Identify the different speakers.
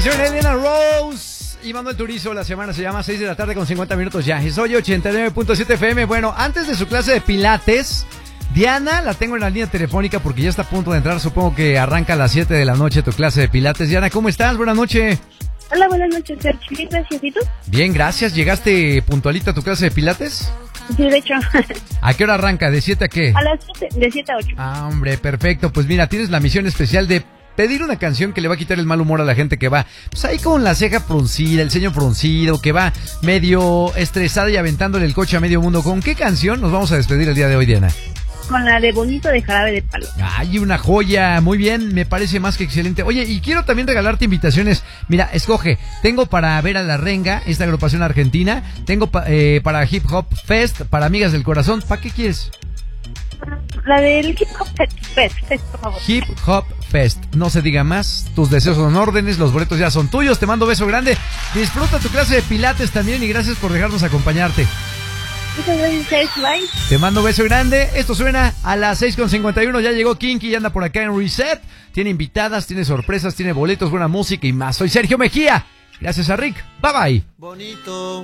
Speaker 1: Soy Elena Rose y Manuel Turizo. La semana se llama 6 de la tarde con 50 minutos ya. Soy 89.7 FM. Bueno, antes de su clase de pilates, Diana la tengo en la línea telefónica porque ya está a punto de entrar. Supongo que arranca a las 7 de la noche tu clase de pilates. Diana, ¿cómo estás? Buenas noches.
Speaker 2: Hola, buenas noches, Sergio. Bien, gracias. ¿Y tú?
Speaker 1: Bien, gracias. ¿Llegaste puntualita a tu clase de pilates?
Speaker 2: Sí, de hecho.
Speaker 1: ¿A qué hora arranca? ¿De 7 a qué?
Speaker 2: A las 7, de 7 a 8.
Speaker 1: Ah, hombre, perfecto. Pues mira, tienes la misión especial de pedir una canción que le va a quitar el mal humor a la gente que va, pues ahí con la ceja fruncida, el ceño fruncido, que va medio estresada y aventándole el coche a medio mundo. ¿Con qué canción nos vamos a despedir el día de hoy, Diana?
Speaker 2: Con la de Bonito de Jarabe de Palo.
Speaker 1: ¡Ay, una joya! Muy bien, me parece más que excelente. Oye, y quiero también regalarte invitaciones. Mira, escoge. Tengo para ver a La Renga, esta agrupación argentina. Tengo para Hip Hop Fest, para Amigas del Corazón. ¿Para qué quieres?
Speaker 2: La del Hip Hop Fest, por favor.
Speaker 1: Hip Hop Fest. No se diga más. Tus deseos son órdenes. Los boletos ya son tuyos. Te mando beso grande. Disfruta tu clase de pilates también y gracias por dejarnos acompañarte.
Speaker 2: Muchas gracias, bye.
Speaker 1: Te mando beso grande. Esto suena a las 6:51. Ya llegó Kinky y anda por acá en Reset. Tiene invitadas, tiene sorpresas, tiene boletos, buena música y más. Soy Sergio Mejía. Gracias a Rick. Bye bye.
Speaker 3: Bonito.